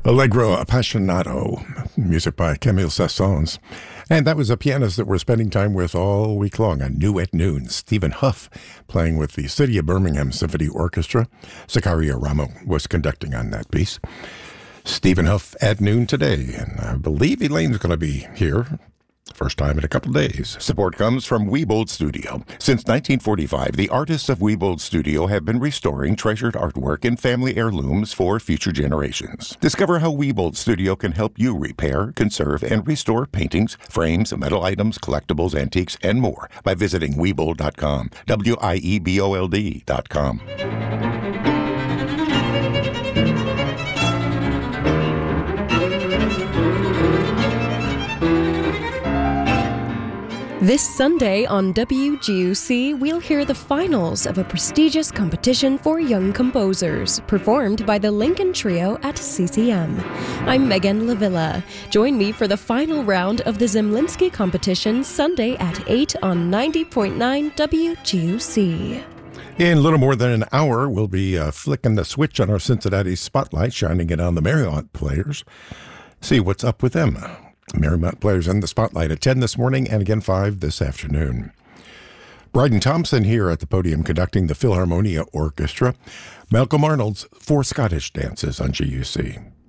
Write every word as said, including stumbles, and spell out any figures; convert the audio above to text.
Allegro Appassionato, music by Camille Saint-Saëns. And that was a pianist that we're spending time with all week long on New at Noon. Stephen Huff playing with the City of Birmingham Symphony Orchestra. Sicaria Ramo was conducting on that piece. Stephen Huff at noon today, and I believe Elaine's going to be here. First time in a couple days. Support comes from Wiebold Studio. Since nineteen forty-five, the artists of Wiebold Studio have been restoring treasured artwork and family heirlooms for future generations. Discover how Wiebold Studio can help you repair, conserve, and restore paintings, frames, metal items, collectibles, antiques, and more by visiting Wiebold dot com. W I E B O L D dot com. This Sunday on W G U C, we'll hear the finals of a prestigious competition for young composers, performed by the Lincoln Trio at C C M. I'm Megan Lavilla. Join me for the final round of the Zemlinsky competition Sunday at eight on ninety point nine W G U C. In a little more than an hour, we'll be uh, flicking the switch on our Cincinnati Spotlight, shining it on the Marymount players. See what's up with them. Marymount players in the Spotlight at ten this morning and again five this afternoon. Bryden Thompson here at the podium conducting the Philharmonia Orchestra. Malcolm Arnold's Four Scottish Dances on G U C.